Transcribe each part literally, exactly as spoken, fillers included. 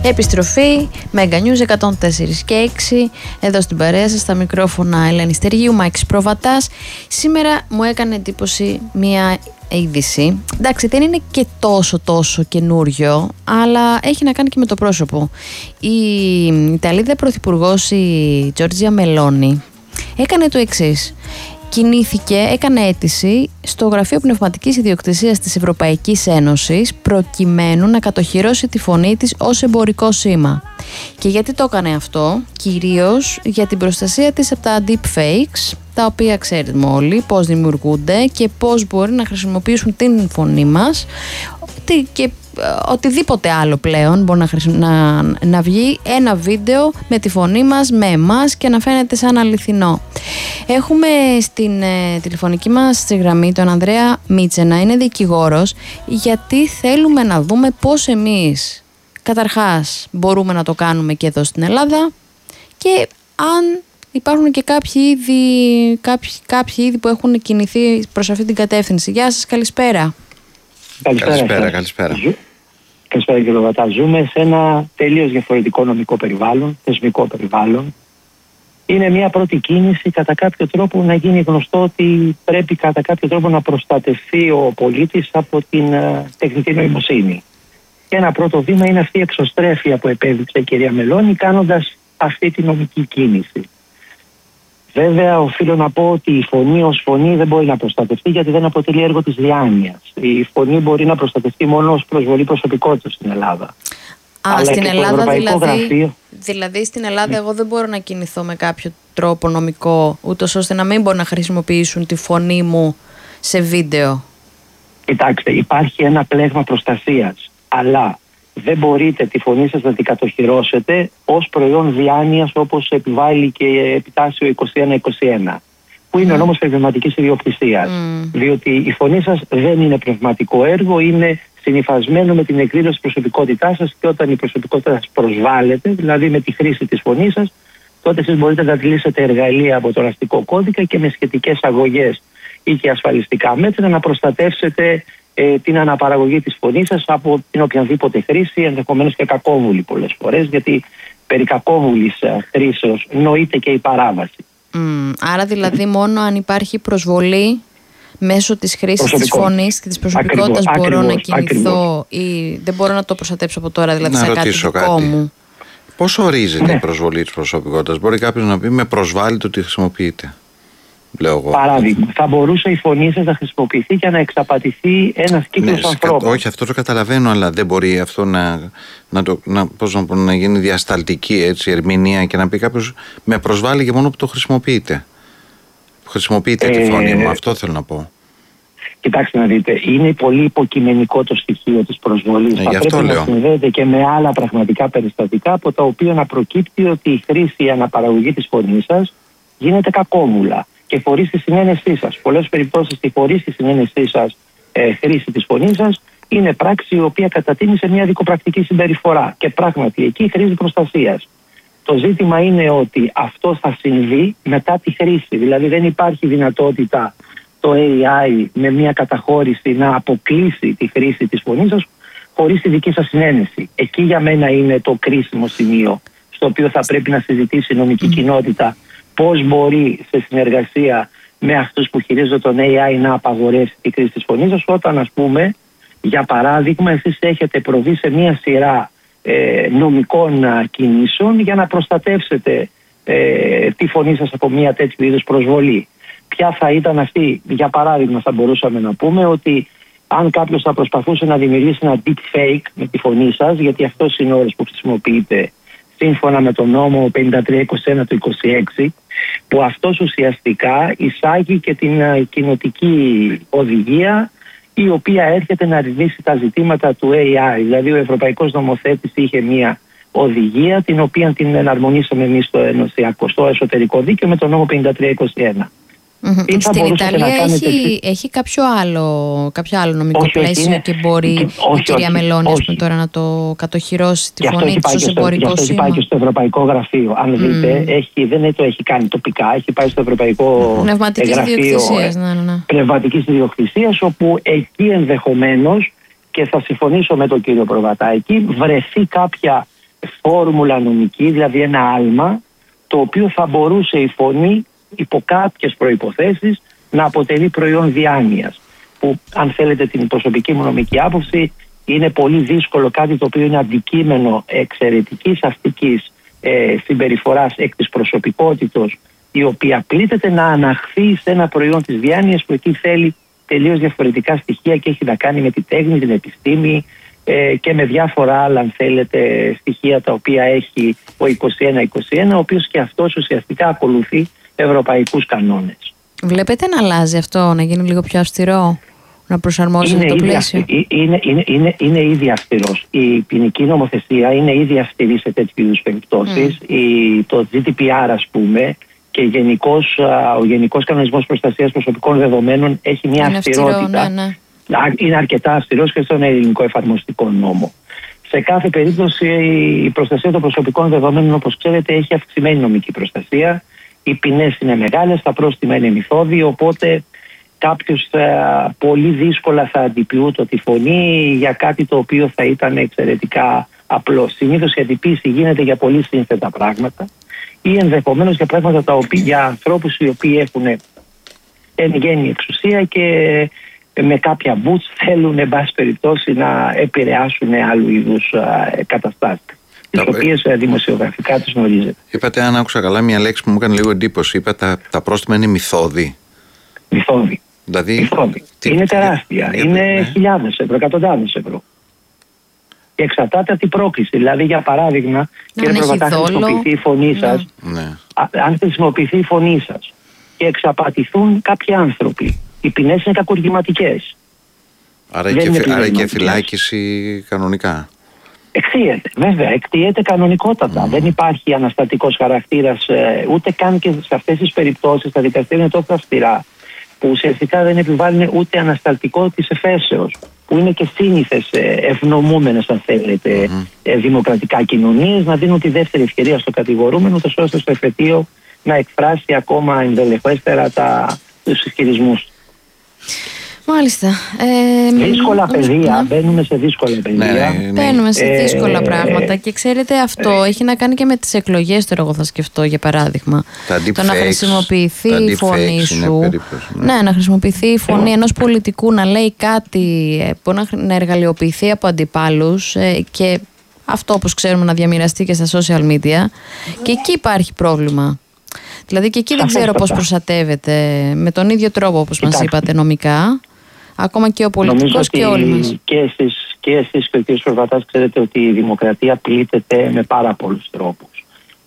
Επιστροφή, Mega News εκατόν τέσσερα και έξι, εδώ στην παρέα σας, στα μικρόφωνα Ελένη Στεργίου, Μάκης Προβατάς. Σήμερα μου έκανε εντύπωση μία είδηση. Εντάξει, δεν είναι και τόσο τόσο καινούριο, αλλά έχει να κάνει και με το πρόσωπο. Η Ιταλίδα πρωθυπουργός, η Τζόρτζια Μελόνι, έκανε το εξής. Κινήθηκε, έκανε αίτηση στο Γραφείο Πνευματικής Ιδιοκτησίας της Ευρωπαϊκής Ένωσης προκειμένου να κατοχυρώσει τη φωνή της ως εμπορικό σήμα. Και γιατί το έκανε αυτό? Κυρίως για την προστασία της από τα deepfakes, τα οποία ξέρουμε όλοι πώς δημιουργούνται και πώς μπορεί να χρησιμοποιήσουν την φωνή μας και οτιδήποτε άλλο πλέον μπορεί να, χρησιμο... να, να βγει ένα βίντεο με τη φωνή μας, με εμάς και να φαίνεται σαν αληθινό. Έχουμε στην ε, τηλεφωνική μας στη γραμμή τον Ανδρέα Μίτσενα, είναι δικηγόρος, γιατί θέλουμε να δούμε πώς εμείς καταρχάς μπορούμε να το κάνουμε και εδώ στην Ελλάδα και αν υπάρχουν και κάποιοι είδη, κάποιοι, κάποιοι είδη που έχουν κινηθεί προς αυτή την κατεύθυνση. Γεια σας, καλησπέρα. Καλησπέρα, καλησπέρα. καλησπέρα. Ζου... Καλησπέρα κύριε Προβατά. Ζούμε σε ένα τελείως διαφορετικό νομικό περιβάλλον, θεσμικό περιβάλλον. Είναι μια πρώτη κίνηση κατά κάποιο τρόπο να γίνει γνωστό ότι πρέπει κατά κάποιο τρόπο να προστατευτεί ο πολίτης από την uh, τεχνητή νοημοσύνη. Και ένα πρώτο βήμα είναι αυτή η εξωστρέφεια που επέδειξε η κυρία Μελόνι κάνοντας αυτή τη νομική κίνηση. Βέβαια, οφείλω να πω ότι η φωνή ως φωνή δεν μπορεί να προστατευτεί γιατί δεν αποτελεί έργο της διάνοιας. Η φωνή μπορεί να προστατευτεί μόνο ως προσβολή προσωπικότητας στην Ελλάδα. Α, αλλά στην Ελλάδα δηλαδή, γραφείο... δηλαδή στην Ελλάδα εγώ δεν μπορώ να κινηθώ με κάποιο τρόπο νομικό, ούτως ώστε να μην μπορούν να χρησιμοποιήσουν τη φωνή μου σε βίντεο. Κοιτάξτε, υπάρχει ένα πλέγμα προστασίας, αλλά δεν μπορείτε τη φωνή σας να την κατοχυρώσετε ως προϊόν διάνοιας όπως επιβάλλει και επιτάσσεω είκοσι ένα είκοσι ένα, που είναι mm. ο νόμος πνευματικής ιδιοκτησίας. Mm. Διότι η φωνή σας δεν είναι πνευματικό έργο, είναι συνυφασμένο με την εκδήλωση προσωπικότητάς σας και όταν η προσωπικότητα σας προσβάλλεται, δηλαδή με τη χρήση της φωνής σας, τότε εσείς μπορείτε να αντιλήσετε εργαλεία από τον αστικό κώδικα και με σχετικές αγωγές ή και ασφαλιστικά μέτρα να προστατεύσετε ε, την αναπαραγωγή της φωνής σας από την οποιαδήποτε χρήση, ενδεχομένως και κακόβουλη πολλές φορές, γιατί περί κακόβουλης χρήσεως νοείται και η παράβαση. Mm, άρα δηλαδή μόνο αν υπάρχει προσβολή μέσω της χρήσης της φωνής και της προσωπικότητας ακριβώς, μπορώ ακριβώς, να κινηθώ ακριβώς. Ή δεν μπορώ να το προστατέψω από τώρα, δηλαδή να σε κάτι δικό κάτι. Μου. Πώς ορίζεται ναι. η προσβολή της προσωπικότητας? Μπορεί κάποιος να πει με προσβάλλει το ότι χρησιμοποιείται. Λέω εγώ. Παράδειγμα, θα μπορούσε η φωνή σας να χρησιμοποιηθεί για να εξαπατηθεί ένας κύκλος ναι, ανθρώπων. Όχι, αυτό το καταλαβαίνω, αλλά δεν μπορεί αυτό να, να, το, να, πώς να, πω, να γίνει διασταλτική έτσι, ερμηνεία και να πει κάποιος με προσβάλλει και μόνο που το χρησιμοποιείται. Χρησιμοποιείται ε, τη φωνή μου, αυτό θέλω να πω. Κοιτάξτε να δείτε, είναι πολύ υποκειμενικό το στοιχείο της προσβολής. Ε, θα πρέπει λέω. να συνδέεται και με άλλα πραγματικά περιστατικά από τα οποία να προκύπτει ότι η χρήση, η αναπαραγωγή της φωνής σας γίνεται κακόβουλα και χωρίς τη συνένεσή σας. Πολλές περιπτώσεις τη χωρίς τη συνένεσή σας ε, χρήση της φωνής σας είναι πράξη η οποία κατατείνει σε μια δικοπρακτική συμπεριφορά και πράγματι εκεί χρήζει προστασίας. Το ζήτημα είναι ότι αυτό θα συμβεί μετά τη χρήση, δηλαδή δεν υπάρχει δυνατότητα το έι άι με μια καταχώρηση να αποκλείσει τη χρήση της φωνής σας χωρίς τη δική σας συνένεση. Εκεί για μένα είναι το κρίσιμο σημείο στο οποίο θα πρέπει να συζητήσει η νομική κοινότητα πώς μπορεί σε συνεργασία με αυτούς που χειρίζονται τον έι άι να απαγορεύσει τη χρήση της φωνής σας όταν, ας πούμε, για παράδειγμα, εσείς έχετε προβεί σε μια σειρά ε, νομικών α, κινήσεων για να προστατεύσετε ε, τη φωνή σας από μια τέτοιου είδους προσβολή. Ποια θα ήταν αυτή? Για παράδειγμα, θα μπορούσαμε να πούμε ότι αν κάποιος θα προσπαθούσε να δημιουργήσει ένα deep fake με τη φωνή σας, γιατί αυτός είναι ο όρος που χρησιμοποιείται σύμφωνα με τον νόμο πενήντα τρία είκοσι ένα του είκοσι έξι, που αυτός ουσιαστικά εισάγει και την uh, κοινοτική οδηγία η οποία έρχεται να ρυθμίσει τα ζητήματα του έι άι. Δηλαδή ο Ευρωπαϊκός Νομοθέτης είχε μια οδηγία την οποία την εναρμονίσαμε εμείς στο ενωσιακό, στο εσωτερικό δίκαιο με τον νόμο πενήντα τρία είκοσι ένα. Mm-hmm. Στην Ιταλία έχει, έχει κάποιο, άλλο, κάποιο άλλο νομικό όχι, πλαίσιο είναι, και μπορεί και, όχι, η κυρία όχι, Μελόνι όχι. Πούμε, τώρα να το κατοχυρώσει τη φωνή της ως εμπορικό σήμα. Έχει πάει και στο Ευρωπαϊκό Γραφείο. Αν mm. δείτε, έχει, δεν το έχει κάνει τοπικά, έχει πάει στο Ευρωπαϊκό Πνευματικής Γραφείο Ιδιοκτησίας, ναι, ναι. Πνευματικής Ιδιοκτησίας, όπου εκεί ενδεχομένως, και θα συμφωνήσω με τον κύριο Προβατά, εκεί βρεθεί κάποια φόρμουλα νομική, δηλαδή ένα άλμα, το οποίο θα μπορούσε η φωνή υπό κάποιες προϋποθέσεις να αποτελεί προϊόν διάνοιας. Που αν θέλετε την προσωπική μου νομική άποψη, είναι πολύ δύσκολο κάτι το οποίο είναι αντικείμενο εξαιρετικής αστικής ε, συμπεριφοράς εκ της προσωπικότητος, η οποία πλήττεται να αναχθεί σε ένα προϊόν της διάνοιας που εκεί θέλει τελείως διαφορετικά στοιχεία και έχει να κάνει με τη τέχνη, την επιστήμη ε, και με διάφορα άλλα, αν θέλετε, στοιχεία τα οποία έχει ο είκοσι ένα είκοσι ένα, ο οποίος και αυτός ουσιαστικά ακολουθεί ευρωπαϊκούς κανόνες. Βλέπετε να αλλάζει αυτό, να γίνει λίγο πιο αυστηρό, να προσαρμόζεται είναι το ήδη πλαίσιο? Αυστηρό, είναι, είναι, είναι, είναι ήδη αυστηρός. Η ποινική νομοθεσία είναι ήδη αυστηρή σε τέτοιου είδους περιπτώσεις. Mm. Η, το τζι ντι πι αρ, ας πούμε, και γενικώς, α, ο Γενικός Κανονισμός Προστασίας Προσωπικών Δεδομένων έχει μια είναι αυστηρότητα. Αυστηρό, ναι, ναι. Είναι αρκετά αυστηρός και στον ελληνικό εφαρμοστικό νόμο. Σε κάθε περίπτωση η προστασία των προσωπικών δεδομένων, όπως ξέρετε, έχει αυξημένη νομική προστασία. Οι ποινές είναι μεγάλες, τα πρόστιμα είναι μυθώδη, οπότε κάποιος θα, πολύ δύσκολα θα αντιποιούτο τη φωνή για κάτι το οποίο θα ήταν εξαιρετικά απλό. Συνήθως η αντιποίηση γίνεται για πολύ σύνθετα πράγματα ή ενδεχομένως για πράγματα τα οποία, για ανθρώπους οι οποίοι έχουν εν γέννη εξουσία και με κάποια μπούτς θέλουν εν πάση περιπτώσει να επηρεάσουν άλλου είδους καταστάσεις, τις οποίες δημοσιογραφικά τις γνωρίζετε. Είπατε, αν άκουσα καλά, μια λέξη που μου έκανε λίγο εντύπωση. Είπατε τα, τα πρόστιμα είναι μυθώδη. Μυθώδη. Δηλαδή, μυθώδη. Τι, είναι τεράστια. Τι, είναι ναι. χιλιάδες ευρώ, εκατοντάδες ευρώ. Και εξαρτάται από την πρόκληση. Δηλαδή, για παράδειγμα, κύριε Προβατά, αν χρησιμοποιηθεί η φωνή σας, ναι. αν χρησιμοποιηθεί η φωνή σας και εξαπατηθούν κάποιοι άνθρωποι, οι ποινές είναι κακουργηματικές. Άρα και, άρα και φυλάκιση κανονικά. Εκτίεται, βέβαια, εκτίεται κανονικότατα. Mm. Δεν υπάρχει αναστατικός χαρακτήρας, ε, ούτε καν και σε αυτές τις περιπτώσεις. Τα δικαστήρια είναι τόσο αυστηρά, που ουσιαστικά δεν επιβάλλουν ούτε ανασταλτικό της εφέσεως, που είναι και σύνηθες ευνομούμενες, αν θέλετε, mm. ε, δημοκρατικά κοινωνίες, να δίνουν τη δεύτερη ευκαιρία στο κατηγορούμενο, τόσο ώστε στο εφετείο να εκφράσει ακόμα ενδελεχέστερα τους ισχυρισμούς. Μάλιστα. Ε, δύσκολα παιδεία, ναι. Μπαίνουμε σε δύσκολα παιδεία. Ναι, ναι. Μπαίνουμε σε δύσκολα ε, πράγματα και ξέρετε αυτό ε, έχει να κάνει και με τις εκλογές, τώρα εγώ θα σκεφτώ για παράδειγμα. Το να χρησιμοποιηθεί η φωνή σου. Περίπτωση, ναι. ναι, να χρησιμοποιηθεί η φωνή ενός πολιτικού να λέει κάτι που να εργαλειοποιηθεί από αντιπάλους ε, και αυτό όπως ξέρουμε να διαμοιραστεί και στα social media και εκεί υπάρχει πρόβλημα. Δηλαδή και εκεί δεν ξέρω πώς προστατεύεται με τον ίδιο τρόπο όπως μας είπατε νομικά. Ακόμα και ο πολιτικός και όλοι μας. Και εσείς και εσείς και ο κ. Προβατάς ξέρετε ότι η δημοκρατία πλήττεται με πάρα πολλούς τρόπους.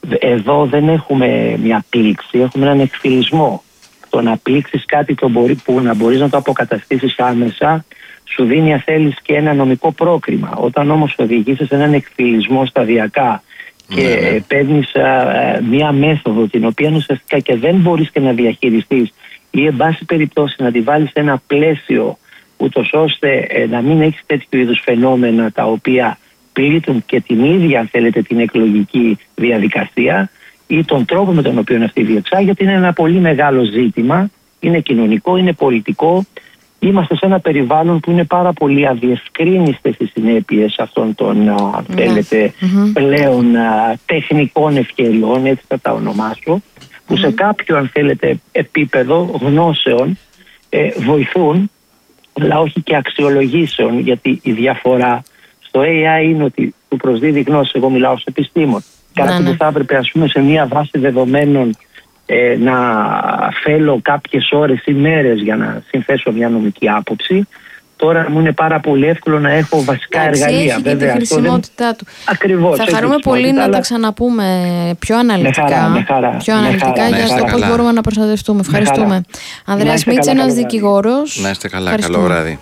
Εδώ δεν έχουμε μια πλήξη, έχουμε έναν εκφυλισμό. Το να πλήξεις κάτι το μπορεί, που να μπορείς να το αποκαταστήσεις άμεσα σου δίνει αν θέλεις και ένα νομικό πρόκριμα. Όταν όμως οδηγήσεις σε έναν εκφυλισμό σταδιακά και ναι. παίρνεις μια μέθοδο την οποία ουσιαστικά και δεν μπορείς και να διαχειριστείς ή εν πάση περιπτώσει να τη βάλεις σε ένα πλαίσιο ούτως ώστε ε, να μην έχεις τέτοιου είδους φαινόμενα τα οποία πλήττουν και την ίδια, αν θέλετε, την εκλογική διαδικασία ή τον τρόπο με τον οποίο αυτή διεξάγεται, είναι ένα πολύ μεγάλο ζήτημα, είναι κοινωνικό, είναι πολιτικό. Είμαστε σε ένα περιβάλλον που είναι πάρα πολύ αδιευκρίνιστες οι συνέπειες αυτών των α, ναι. θέλετε, mm-hmm. πλέον α, τεχνικών ευκαιριών, έτσι θα τα ονομάσω, που mm-hmm. σε κάποιο, αν θέλετε, επίπεδο γνώσεων ε, βοηθούν, αλλά όχι και αξιολογήσεων, γιατί η διαφορά στο έι άι είναι ότι του προσδίδει γνώση. Εγώ μιλάω ως επιστήμον. Κάτι ναι, ναι. που θα έπρεπε, ας πούμε, σε μια βάση δεδομένων ε, να θέλω κάποιες ώρες ή μέρες για να συνθέσω μια νομική άποψη. Τώρα μου είναι πάρα πολύ εύκολο να έχω βασικά Άξι, εργαλεία. Έχει βέβαια, και τη χρησιμότητά δεν... του. Ακριβώς. Θα χαρούμε πολύ αλλά... να τα ξαναπούμε πιο αναλυτικά. Με χαρά, με χαρά, πιο αναλυτικά με χαρά, για το πώς μπορούμε να προστατευτούμε. Ευχαριστούμε. Ανδρέας Μίτς, ένας δικηγόρος. Να είστε καλά. Καλό βράδυ.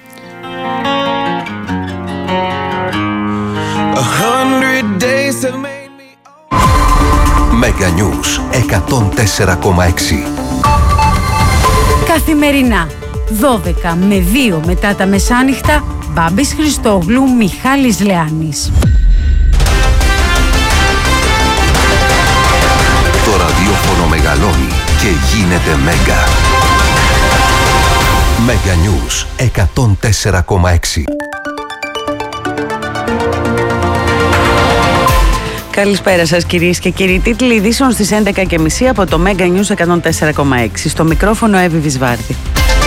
Mega News εκατόν τέσσερα κόμμα έξι. Καθημερινά δώδεκα με δύο μετά τα μεσάνυχτα, Μπάμπης Χριστόγλου, Μιχάλης Λεάνης. Το ραδιόφωνο μεγαλώνει και γίνεται Μέγκα. Mega News εκατόν τέσσερα κόμμα έξι. Καλησπέρα σας κυρίες και κύριοι. Τίτλοι ειδήσεων στις έντεκα και τριάντα από το Mega News εκατόν τέσσερα κόμμα έξι. Στο μικρόφωνο Εύη Βυσβάρδη.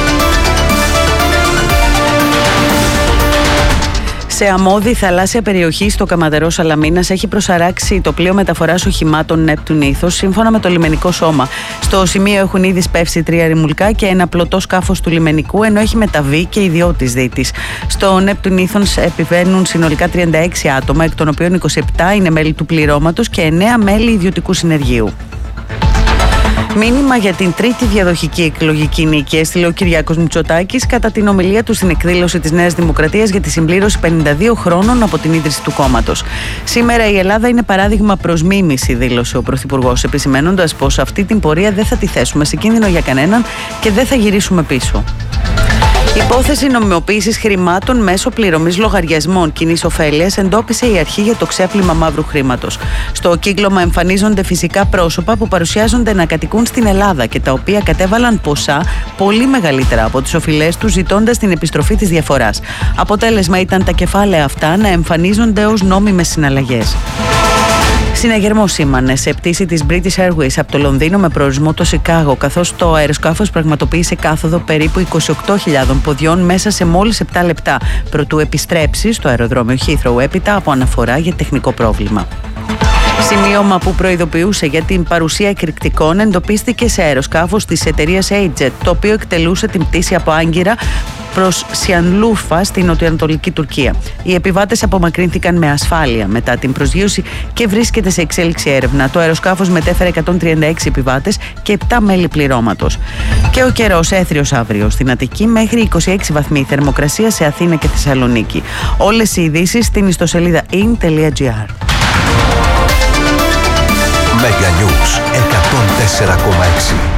Σε αμμώδη θαλάσσια περιοχή στο Καματερό Σαλαμίνας έχει προσαράξει το πλοίο μεταφοράς οχημάτων Νέπτουν Ήθος, σύμφωνα με το λιμενικό σώμα. Στο σημείο έχουν ήδη σπεύσει τρία ρημουλκά και ένα πλωτό σκάφος του λιμενικού, ενώ έχει μεταβεί και ιδιώτης δίτης. Στο Νέπτουν Ήθος επιβαίνουν συνολικά τριάντα έξι άτομα, εκ των οποίων είκοσι επτά είναι μέλη του πληρώματος και εννέα μέλη ιδιωτικού συνεργείου. Μήνυμα για την τρίτη διαδοχική εκλογική νίκη έστειλε ο Κυριάκος Μητσοτάκης κατά την ομιλία του στην εκδήλωση της Νέας Δημοκρατίας για τη συμπλήρωση πενήντα δύο χρόνων από την ίδρυση του κόμματος. Σήμερα η Ελλάδα είναι παράδειγμα προς μίμηση, δήλωσε ο Πρωθυπουργός, επισημαίνοντας πως αυτή την πορεία δεν θα τη θέσουμε σε κίνδυνο για κανέναν και δεν θα γυρίσουμε πίσω. Υπόθεση νομιμοποίησης χρημάτων μέσω πληρωμής λογαριασμών κοινής ωφέλειας εντόπισε η αρχή για το ξέπλυμα μαύρου χρήματος. Στο κύκλωμα εμφανίζονται φυσικά πρόσωπα που παρουσιάζονται να κατοικούν στην Ελλάδα και τα οποία κατέβαλαν ποσά πολύ μεγαλύτερα από τις οφειλές τους, ζητώντας την επιστροφή της διαφοράς. Αποτέλεσμα ήταν τα κεφάλαια αυτά να εμφανίζονται ως νόμιμες συναλλαγές. Συναγερμό σήμανε σε πτήση της British Airways από το Λονδίνο με προορισμό το Σικάγο, καθώς το αεροσκάφος πραγματοποίησε κάθοδο περίπου είκοσι οκτώ χιλιάδες ποδιών μέσα σε μόλις επτά λεπτά, προτού επιστρέψει στο αεροδρόμιο Heathrow έπειτα από αναφορά για τεχνικό πρόβλημα. Σημείωμα που προειδοποιούσε για την παρουσία εκρηκτικών εντοπίστηκε σε αεροσκάφος της εταιρείας A-Jet, το οποίο εκτελούσε την πτήση από Άγκυρα προς Σιανλούρφα στην νοτιοανατολική Τουρκία. Οι επιβάτες απομακρύνθηκαν με ασφάλεια μετά την προσγείωση και βρίσκεται σε εξέλιξη έρευνα. Το αεροσκάφος μετέφερε εκατόν τριάντα έξι επιβάτες και επτά μέλη πληρώματος. Και ο καιρός έθριος αύριο στην Αττική μέχρι είκοσι έξι βαθμοί θερμοκρασία σε Αθήνα και Θεσσαλονίκη. Όλες οι ειδήσεις στην ιστοσελίδα in τελεία gr. Mega News εκατόν τέσσερα κόμμα έξι.